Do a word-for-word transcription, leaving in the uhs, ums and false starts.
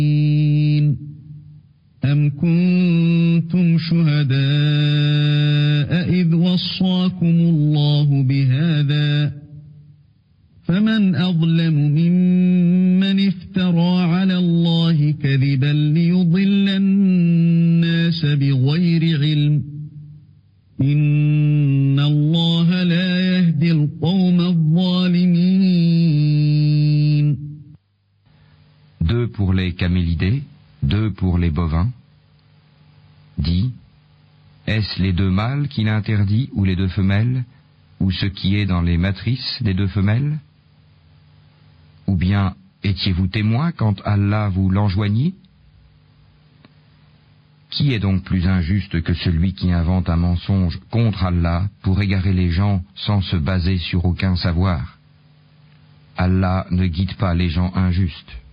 أم كنتم شهداء إذ وصاكم الله بهذا فمن أظلم ممن افترى على الله كذبا ليضل الناس بغير علم إن الله لا يهدي القوم الظالمين. Deux pour les camélidés, deux pour les bovins. Dis, est-ce les deux mâles qu'il interdit ou les deux femelles, ou ce qui est dans les matrices des deux femelles? Ou bien étiez-vous témoin quand Allah vous l'enjoignit? Qui est donc plus injuste que celui qui invente un mensonge contre Allah pour égarer les gens sans se baser sur aucun savoir? Allah ne guide pas les gens injustes.